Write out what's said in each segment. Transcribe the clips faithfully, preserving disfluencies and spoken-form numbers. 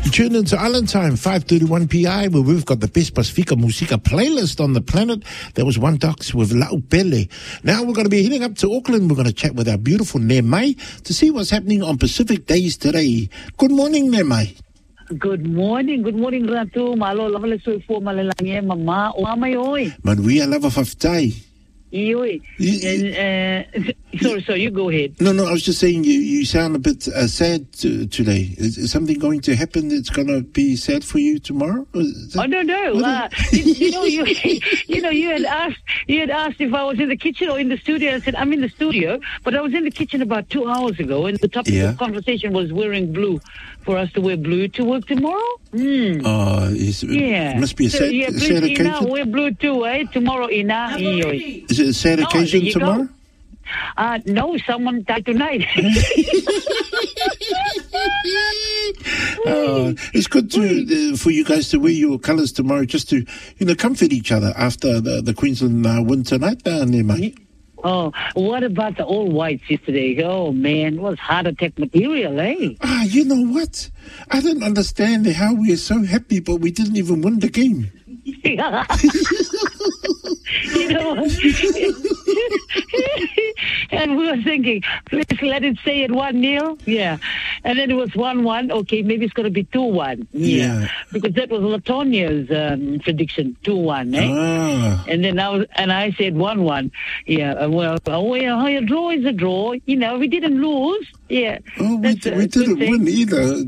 You tune into Island Time, five thirty-one P I, where we've got the best Pacifica Musica playlist on the planet. There was One Docs with Lau Pele. Now we're going to be heading up to Auckland. We're going to chat with our beautiful Nemai to see what's happening on Pacific Days today. Good morning, Nemai. Good morning, good morning, Ratu. Malo, lava le soi fo malalangi mama o mama oi. Manuia lava faftai. Ioi. And uh, sorry, sorry, you go ahead. No, no, I was just saying you, you sound a bit uh, sad t- today. Is, is something going to happen that's going to be sad for you tomorrow? That, oh no, no. Uh, you, you know, you you know, you had asked you had asked if I was in the kitchen or in the studio. I said I'm in the studio, but I was in the kitchen about two hours ago, and the topic yeah. of conversation was wearing blue. For us to wear blue to work tomorrow? Mm. Oh, is, yeah. It must be a sad, so, yeah, a please, sad occasion. Ina, wear blue too, eh? Tomorrow, Ina. Is it a sad occasion oh, tomorrow? Go. Uh, no, someone died tonight. uh, it's good to uh, for you guys to wear your colours tomorrow, just to you know comfort each other after the, the Queensland uh, win tonight, uh, Nemai. Oh, what about the all whites yesterday? Oh, man, it was heart attack material, eh? Ah, you know what? I don't understand how we are so happy, but we didn't even win the game. You know, and we were thinking, please let it stay at one nil. Yeah. And then it was one one. Okay, maybe it's going to be two one. Yeah. yeah. Because that was Latonia's um, prediction, two one, eh? Ah. And then I was, and I said one one. Yeah, well, oh, yeah, a draw is a draw. You know, we didn't lose. Yeah. Oh, we, d- we didn't win either.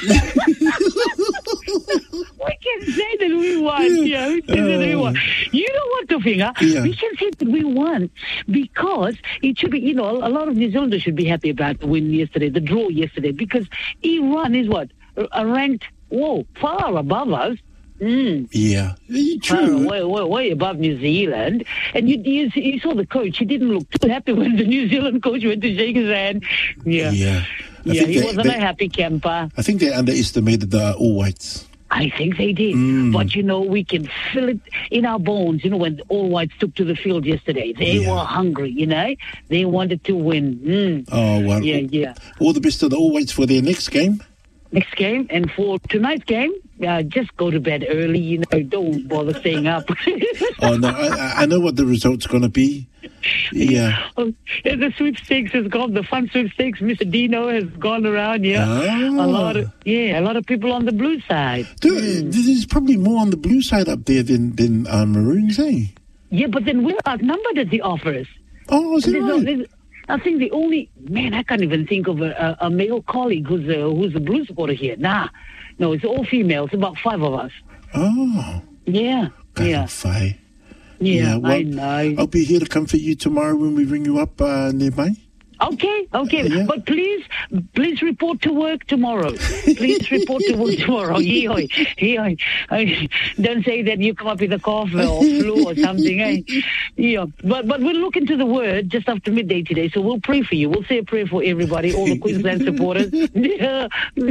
We can say that we won. Yeah, we can say that we won. You know what, Tofinga? Yeah. We can say that we won because it should be, you know, a lot of New Zealanders should be happy about the win yesterday, the draw yesterday, because Iran is what? A ranked, whoa, far above us. Mm. Yeah, true. Uh, way, way, way above New Zealand. And you, you, you saw the coach. He didn't look too happy when the New Zealand coach went to shake his hand. Yeah. Yeah. I yeah, he they, wasn't they, a happy camper. I think they underestimated the All Whites. I think they did. Mm. But, you know, we can feel it in our bones. You know, when the All Whites took to the field yesterday, they yeah. were hungry, you know. They wanted to win. Mm. Oh, well. Yeah, yeah. All the best to the All Whites for their next game. Next game. And for tonight's game, uh, just go to bed early, you know. Don't bother staying up. Oh, no, I, I know what the result's going to be. Yeah. Oh, yeah. The sweepstakes has gone. The fun sweepstakes, Mister Dino has gone around. Yeah, oh. a lot of yeah, a lot of people on the blue side. Dude, mm. There's probably more on the blue side up there than than uh, Maroons, eh? Yeah, but then we're outnumbered at the offers. Oh, is that right? No, I think the only man I can't even think of a, a, a male colleague who's a who's a blue supporter here. Nah, no, it's all females. About five of us. Oh. Yeah. God, yeah. Five. Yeah, yeah well, I know. I'll be here to comfort you tomorrow when we ring you up, uh, Nemai. Okay, okay. Yeah. But please, please report to work tomorrow. Please report to work tomorrow. Yee-hoy, yee-hoy. Don't say that you come up with a cough or flu or something. Eh? Yeah. But but we'll look into the word just after midday today, so we'll pray for you. We'll say a prayer for everybody, all the Queensland supporters. Yeah.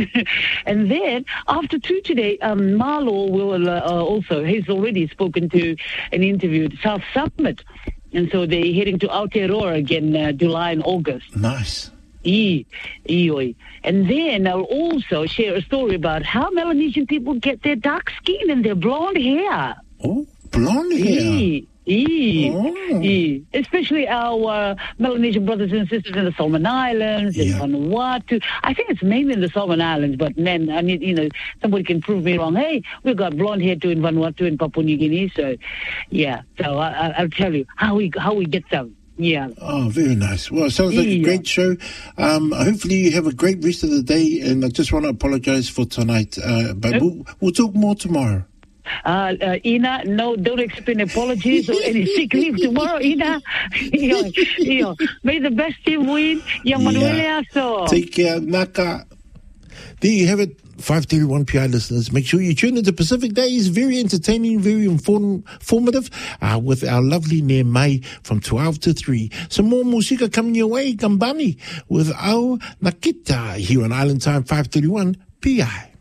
And then, after two today, um, Marlo will uh, also, he's already spoken to and interviewed South Summit. And so they're heading to Aotearoa again, uh, July and August. Nice. E, e, and then I'll also share a story about how Melanesian people get their dark skin and their blonde hair. Oh, blonde hair. E, e, oh. e. Especially our uh, Melanesian brothers and sisters in the Solomon Islands, in yeah. Vanuatu. I think it's mainly in the Solomon Islands, but man, I mean, you know, somebody can prove me wrong. Hey, we've got blonde hair too in Vanuatu and Papua New Guinea. So, yeah. So I, I'll tell you how we how we get them. Yeah. Oh, very nice. Well, it sounds like yeah. a great show. Um, hopefully you have a great rest of the day, and I just want to apologize for tonight, uh, but we'll, we'll talk more tomorrow. Uh, uh, Ina, no, don't expect apologies or any sick leave tomorrow, Ina. yo, yo, may the best team win. Yeah. Take care, Naka. There you have it, five thirty-one P I listeners. Make sure you tune into Pacific Days. Very entertaining, very inform- informative, uh, with our lovely Nemai from twelve to three. Some more musika coming your way, Gambani, with Au Nakita, here on Island Time, five thirty-one P I.